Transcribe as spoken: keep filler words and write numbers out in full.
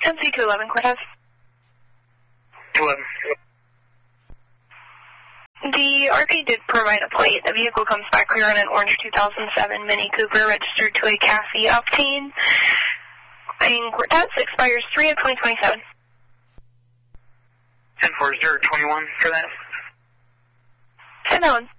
M C two eleven, Cortez. two eleven. The R P did provide a plate. The vehicle comes back clear on an orange two thousand seven Mini Cooper registered to a Cassie Octane. And that expires three of twenty twenty-seven. ten four zero twenty-one for that. ten on.